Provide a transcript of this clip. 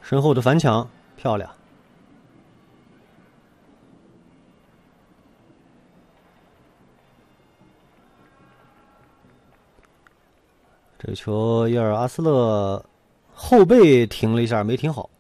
身后的反抢漂亮。这个球伊尔阿斯勒后背停了一下，没停好。